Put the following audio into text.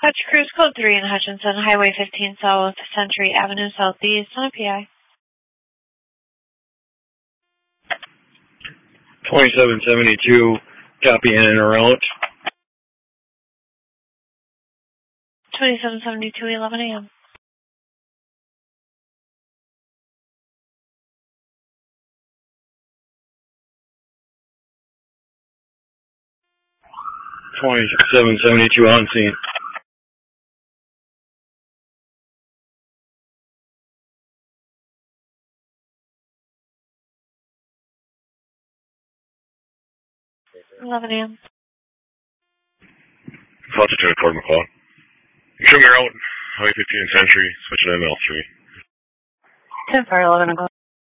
Hutch Cruise Code 3 in Hutchinson, Highway 15 South, Century Avenue Southeast, on a PI. 2772, copy in and around. 2772, 11 a.m. .2772 on scene. A.m. Altitude Accord McCall. Show me your out. Highway 15 Century, switching to ML3. 10-4, 11 o'clock.